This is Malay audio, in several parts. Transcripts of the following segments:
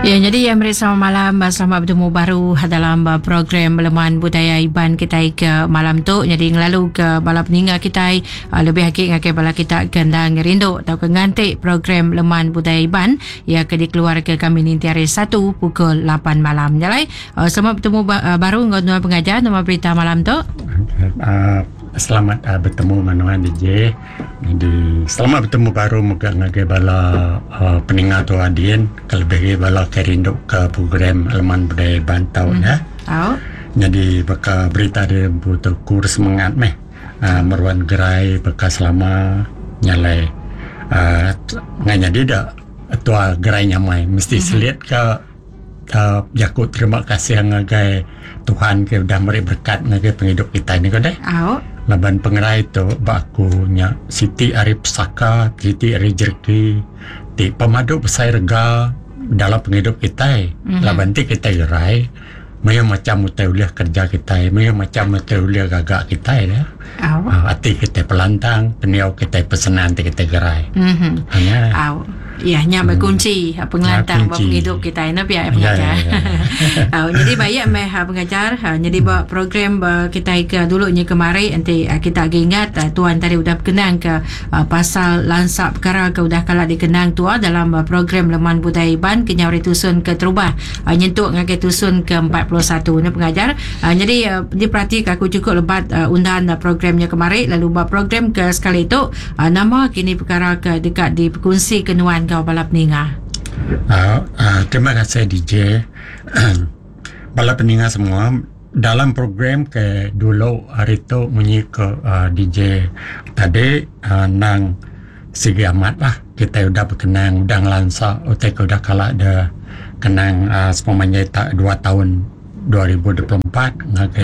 Ya, jadi yang selamat malam, selamat bertemu baru dalam program Leman Budaya Iban kita ke malam tu. Jadi ngelalu ke bala peninga kita lebih hakik ngake bala kita gendang rindu atau ke ngantik program Leman Budaya Iban ya ke dikeluar ke kami nanti hari 1 pukul 8 malam. Jalai selamat bertemu baru dengan pengajar nama berita malam tu. Selamat bertemu Manuan DJ. Jadi selamat bertemu baru moga ngage bala peningat tu adien kelebih bala kerindu ke program Leman Budaya Iban tahun ya. Jadi baka berita dia butuh kurs semangat meh. Meruan gerai baka selama nyalai nganya dia tua gerai nyamai mesti selit ke Yakut terima kasih ngagai Tuhan ke udah beri berkat ngagai penghidup kita ini kan deh. Laban pengerai tu bakunya Siti Arif Saka, Siti Arif Jerki, ti pemadu besar rega dalam penghidup kita. Laban ti kita gerai, maya macam mutauliah kerja kita, maya macam mutauliah gagak kita ya. Hati kita pelantang, peniau kita pesanan ti kita gerai. Hanya. Ya, hanya berkunci pengelantang penghidup kita ini biar pengajar. Jadi baik pengajar. Jadi buat program kita ke dulunya kemarin nanti kita ingat tuan tadi udah kenang ke pasal lansap perkara ke udah kalah dikenang tua dalam program Leman Budaya Iban kenyawari tusun ke terubah nyentuk ngake tusun ke 41 ni pengajar. Jadi diperhati aku cukup lebat undahan programnya kemarin lalu buat program ke sekali itu nama kini perkara ke dekat di perkongsi kenuan kau balap peninga. Terima kasih DJ. Balap peninga semua dalam program ke dulu hari tu munyi ke DJ tadi nang segi amat lah kita udah berkenang udah ngelansa utek udah kalah dah kenang semuanya tak 2 tahun 2024 ngakai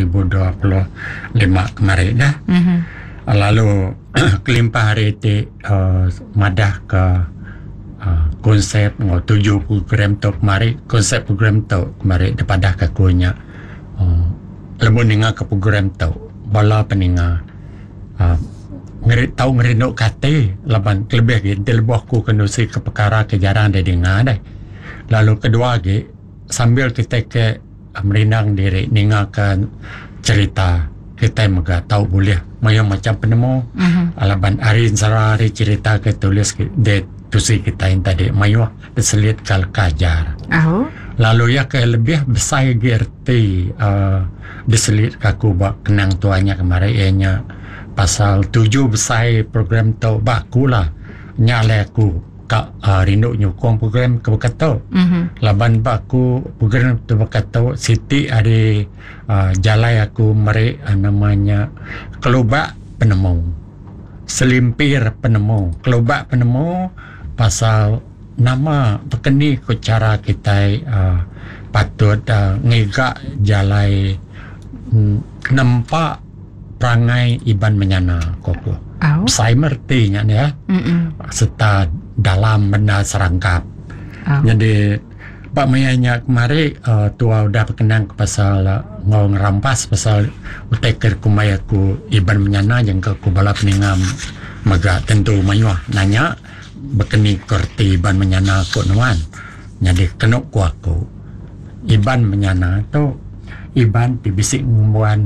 2025 kemarin dah. Lalu kelimpah hari itu madah ke konsep 7 program tu kemarin konsep program tu kemarin daripada kakunya lemun ninga ke program tu bala peninga ngerit tahu ngerinuk kate laban lebih gitu lebih ku kendusi ke perkara kejarang dia dengar deh. Lalu kedua lagi sambil kita ke merinang diri ninga ke cerita kita mega tahu boleh macam penemu laban arin sarari cerita ke tulis de tusi kita yang tadi mayu terselit kal kajar. Lalu ya ke lebih besar gerti diselit kaku bak kenang tuanya kemarin ianya pasal 7 besar program tu bakulah nyale aku ka rindu nyukong program ke bakato. Laban baku program tu bakato Siti ada jalai aku mari namanya kelubak penemu selimpir penemu kelubak penemu pasal nama berkeni ke cara kita patut ngegak jalai nampak perangai Iban menyana koko. Saya merti ya. Serta dalam benda serangkap. Jadi Pak Mayanya kemarin tua udah berkenang ke pasal ngau ngerampas pasal uteker kumayaku Iban menyana yang ke kubala peningam mega tentu mayuah nanya berkeni kerti Iban menyana ko nuan. Jadi kenok ku aku Iban menyana tu Iban dibisik ngumuan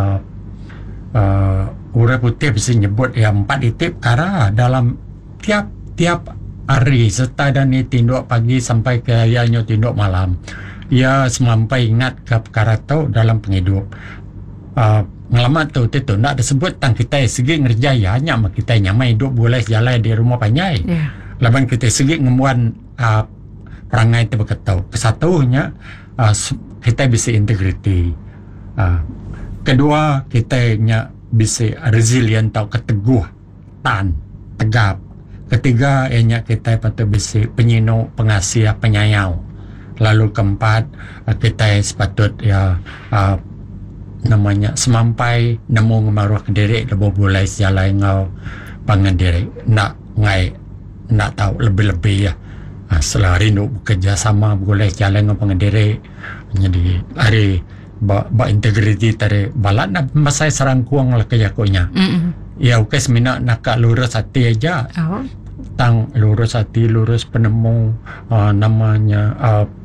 urang putih bisa nyebut yang 4 itip kara dalam tiap hari serta dan ni tinduk pagi sampai ke ianya tinduk malam. Ia semampai ingat ke perkara tu dalam penghidup. Ngelamat tu nak disebut tang kita segi ngerjaya hanya kita nyamai hidup boleh jalan di rumah panjai. Laban kita segi ngemuan perangai tu berkata kesatunya kita bisa integriti. Kedua kita bisa resilient atau keteguh tegap. Ketiga ianya kita patut bisa penyino pengasih penyayau. Lalu keempat kita sepatut namanya semampai nemu ngemaruh diri lebih boleh jalan ngau pangan diri nak tahu lebih-lebih ya selari rindu bekerja sama boleh jalan ngau pangan diri. Jadi hari ba integriti tare balat na masai sarang kuang lah kayakonya. Ya ukes mina nak lurus hati aja. tang lurus hati lurus penemu namanya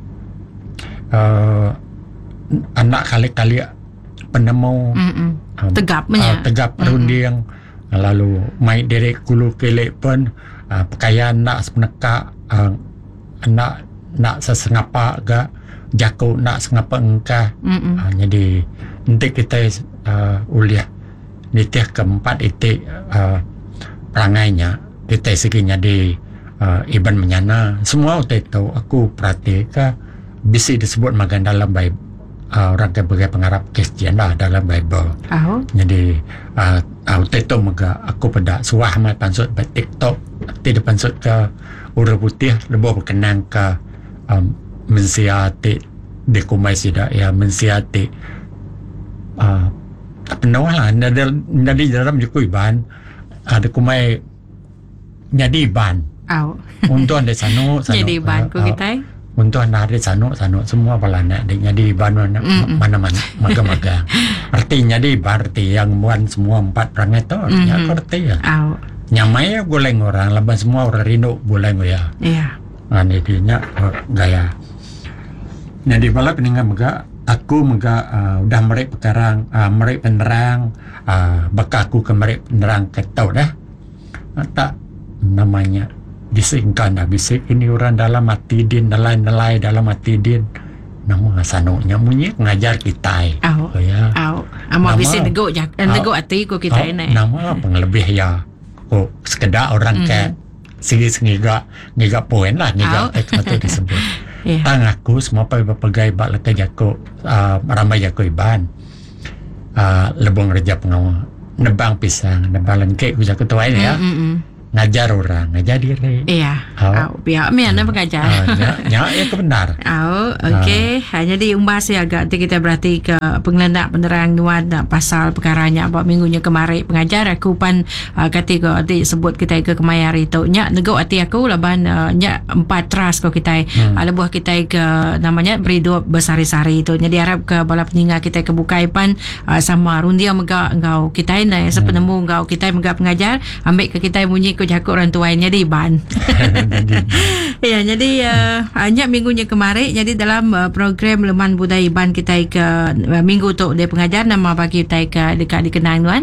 anak kali-kali penemu tegap perunding lalu mai derek kulu kelek pun pakaian nak sepeneka nak sesengapa ga jaku nak sengapa engkah jadi nanti kita uliah nitiah keempat itu perangainya kita seginya di Iban menyana semua itu aku perhatikan bisa disebut magan dalam Bible orang sebagai pengarap Kristian lah dalam Bible. Jadi itu mega aku pada suah mai pansut by TikTok tidak pansut ke urut putih lebih berkenang ke mensiati dekumai sida ya mensiati penuh lah dari dalam juga Iban ada kumai jadi Iban untuk anda sano jadi Iban ku kita untuk anda ada sano semua balana jadi Iban mana-mana maga-maga artinya di arti yang buan semua 4 perangai tu artinya arti ya nyamai ya goleng orang lepas semua orang rindu goleng ya ini dia gaya jadi malah peninggal mega aku udah merek pekarang merek penerang bakaku ke merek penerang ketau dah tak namanya disingkan bisik ini orang dalam hati din nilai dalam hati din nama sanonya munyi ngajar kita ya ama bisik nego hati ko kita ini nama penglebih ya kok sekedar orang ke segi-segi ngiga poin lah ngiga itu disebut tang aku semua pagai bak leka jako ramai jako Iban lebong reja pengawal nebang pisang nebang lengkek aku jako tuain ya ngajar orang ngajar diri biar mana pengajar ya kebenar okey jadi umbas ya agak kita berarti ke penglendak penerang nuan pasal perkaranya apa minggunya kemarin pengajar aku pan ketika sebut kita ke kemayari tu nya nego hati aku laban nya 4 trust ko kita buah kita ke namanya berido bersari-sari tu jadi harap ke bala peninggal kita ke bukai pan sama rundia mega engkau kita ni sepenemu engkau kita mega pengajar ambil ke kita bunyi ko jakut orang tuanya di Iban. Ya, jadi hanya minggunya kemarin jadi dalam program Leman Budaya Iban kita ke minggu tu dia pengajar nama bagi kita ke dekat dikenang tuan.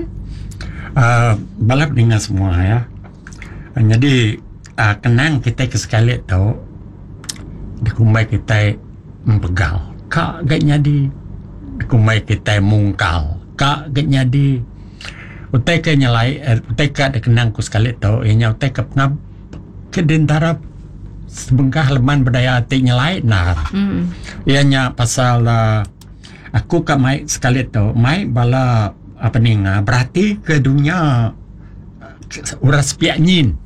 Balap dengan semua ya. Jadi kenang kita ke sekali tau dikumai kita mempegal. Kak gak nyadi dikumai kita mungkal. Kak gak nyadi utai ke nyalai utai ke ada kenang ku sekali tau ianya utai ke pengap ke dentara sebengkah leman berdaya hati nyalai ianya pasal aku ke mai sekali tau mai bala apa ni berarti ke dunia uras piak nyin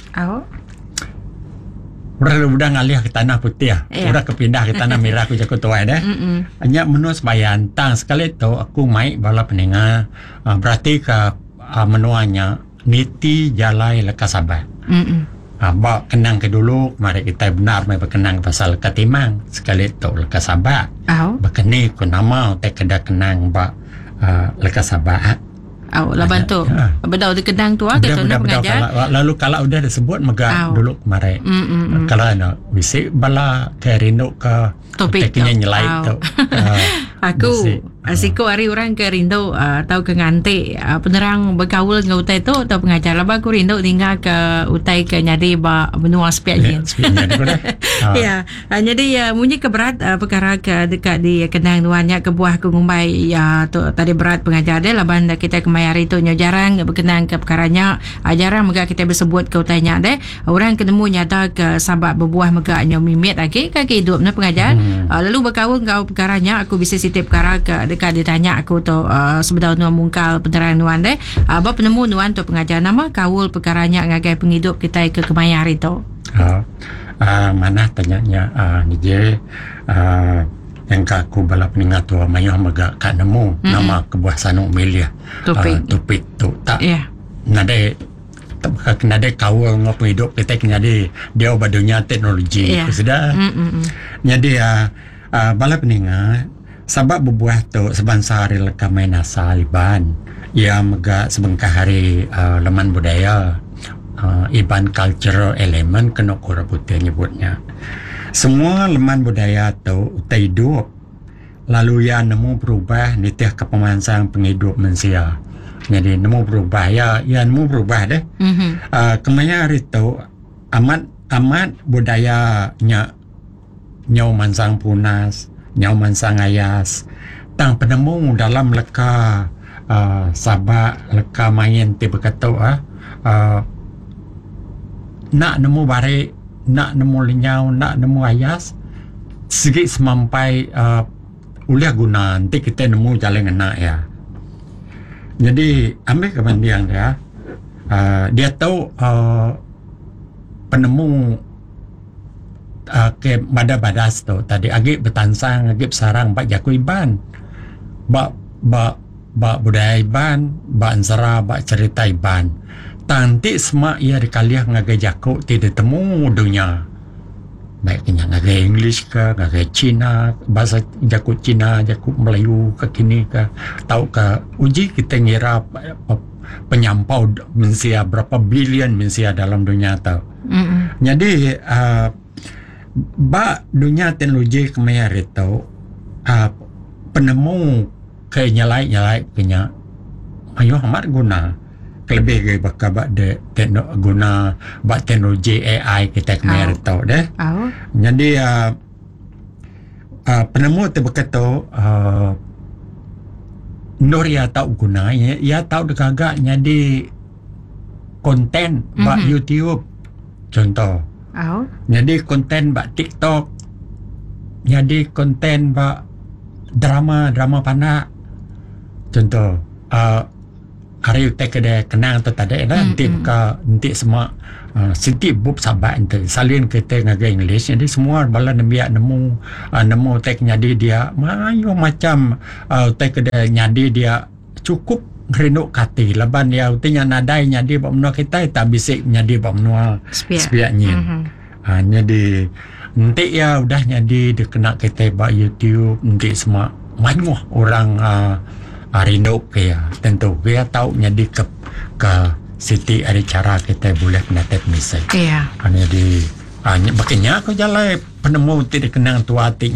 Orang udah ngalih ke tanah putih orang kepindah ke tanah merah aku jago tuai dah hanya menus bayan tang sekali tau aku mai bala peninga berarti ke menuanya niti jalai lekas sabar. Bak kenang ke dulu mari kita benar mai berkenang pasal katimang sekali tu lekas sabar. Bakeni ku nama te keda kenang bak lekas sabar. Laban tu. Bedau di kenang tu kita nak pengajar. Lalu kalau udah disebut mega dulu kemarin. Kalau ana bisik bala ke rindu ke topik nyelai tu. Aku asiko hari orang ke rindu tahu ke ngante penerang bergaul dengan utai tu atau pengajar lah aku rindu tinggal ke utai ke nyadi ba benua sepiaknya. Ya, jadi munyi ke berat perkara ke dekat di kenang nuannya ke buah ke ngumbai ya tu tadi berat pengajar dia laban kita kemayari tu jarang berkenang ke perkaranya jarang mega kita bersebut ke utainya deh orang ketemu nyata ke sabab berbuah mega nyo mimit lagi ke hidup na pengajar lalu berkawan kau perkaranya aku bisa sitip perkara ke dekat ditanya aku tu sebenarnya mungkal penerang nuan deh apa penemu nuan tu pengajar nama kawul perkaranya ngagai penghidup kita ke kemayari tu mana tanyanya nije yang aku balap ningat tu mayah maga ka nemu nama kebuah sanu milia topik tu tak nade kawal ngop hidup kita nyadi dia badunya teknologi sudah jadi balap ningat sebab berbuah tu sebangsa hari lekamai nasa Iban ia mega sebengkah hari leman budaya iban cultural element kena kura putih nyebutnya. Semua elemen budaya tu hidup. Lalu ia nemu berubah nitih kepemansang penghidup manusia. Jadi nemu berubah ya nemu berubah deh. Kemanya hari tu amat budayanya nyau mansang punas, nyau mansang ayas. Tang penemu dalam leka sabak leka main tiba kata nak nemu bare, nak nemu lenyau, nak nemu ayas, segi semampai uliah guna nanti kita nemu jalan enak ya. Jadi ambil kepentingan dia tahu penemu ke badas tu tadi agak betansang, agak sarang bak jaku iban, bak budaya iban, bak ansara, bak cerita iban. Tanti semua ia dikaliah ngagai jaku tidak temu dunia. Baiknya ngagai English ke, ngagai Cina, bahasa jaku Cina, jaku Melayu ke kini ke, tahu ke uji kita ngira penyampau manusia berapa bilion manusia dalam dunia tahu. Jadi dunia teknologi kemaya itu penemu ke nyalai kenya ayo amat guna lebih ke bakal de guna bak teknologi AI kita kemaya itu deh. Jadi penemu tu berkata Noria tahu guna ia tahu dekagak jadi konten bak YouTube contoh. Jadi konten bak TikTok, jadi konten bak drama panak contoh hari utek ada kenang tu tadi lah nanti semua setiap bub sahabat itu salin kita ngagai English jadi semua bala nemu tek nyadi dia mayo macam tek ada nyadi dia cukup renuk kati laban dia utinya nadai nyadi bab menua kita tak bisik nyadi bab menua sepiaknya. Jadi nanti ya udah nyadi dikena kita bab YouTube nanti semua banyak orang rindu ke ya tentu dia tahu nyadi ke siti ada cara kita boleh menatap misal. Jadi makanya aku jalan penemu tidak kenang tua hati